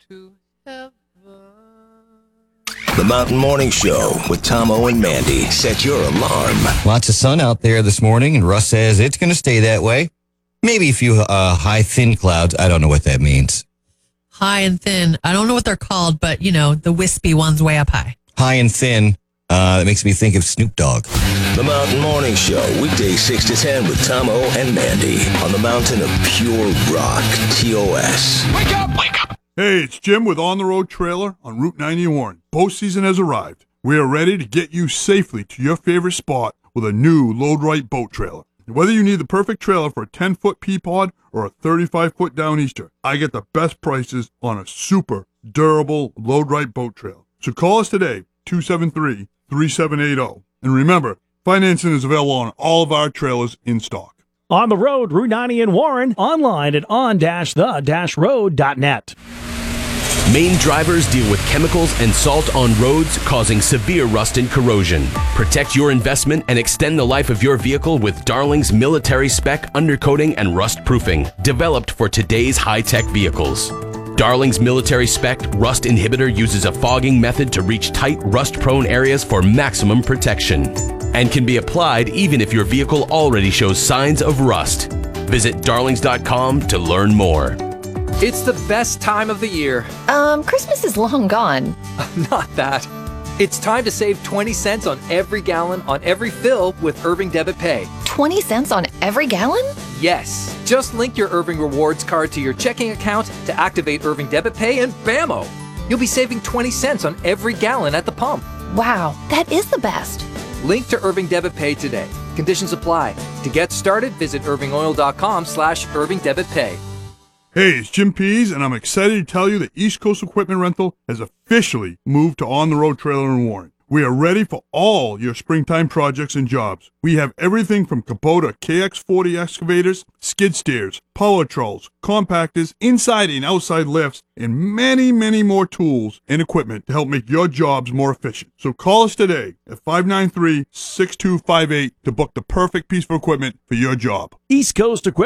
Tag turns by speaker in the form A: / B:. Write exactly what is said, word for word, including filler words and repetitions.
A: to heaven.
B: The Mountain Morning Show with Tomo and Mandy. Set your alarm.
C: Lots of sun out there this morning, and Russ says it's going to stay that way. Maybe a few uh, high, thin clouds. I don't know what that means.
A: High and thin. I don't know what they're called, but, you know, the wispy ones way up high.
C: High and thin. Uh, that makes me think of Snoop Dogg.
B: The Mountain Morning Show, weekdays six to ten with Tomo and Mandy on the mountain of pure rock, T O S.
D: Wake up! Wake up!
E: Hey, it's Jim with On the Road Trailer on Route ninety in Warren. Boat season has arrived. We are ready to get you safely to your favorite spot with a new Load Right boat trailer. And whether you need the perfect trailer for a ten-foot Peapod or a thirty-five-foot Downeaster, I get the best prices on a super durable Load Right boat trailer. So call us today, two seven three, three seven eight zero. And remember, financing is available on all of our trailers in stock.
F: On the road, Route ninety in Warren, online at on dash the dash road dot net.
G: Maine drivers deal with chemicals and salt on roads causing severe rust and corrosion. Protect your investment and extend the life of your vehicle with Darling's military spec undercoating and rust proofing, developed for today's high-tech vehicles. Darling's military spec rust inhibitor uses a fogging method to reach tight, rust-prone areas for maximum protection, and can be applied even if your vehicle already shows signs of rust. Visit darlings dot com to learn more.
H: It's the best time of the year.
I: Um, Christmas is long gone.
H: Not that. It's time to save twenty cents on every gallon on every fill with Irving Debit Pay.
I: twenty cents on every gallon?
H: Yes. Just link your Irving Rewards card to your checking account to activate Irving Debit Pay and bammo! You'll be saving twenty cents on every gallon at the pump.
I: Wow, that is the best.
H: Link to Irving Debit Pay today. Conditions apply. To get started, visit irving oil dot com slash Irving Debit Pay.
E: Hey, it's Jim Pease, and I'm excited to tell you that East Coast Equipment Rental has officially moved to On the Road Trailer in Warren. We are ready for all your springtime projects and jobs. We have everything from Kubota K X forty excavators, skid steers, power trolls, compactors, inside and outside lifts, and many, many more tools and equipment to help make your jobs more efficient. So call us today at five nine three, six two five eight to book the perfect piece of equipment for your job.
F: East Coast Equipment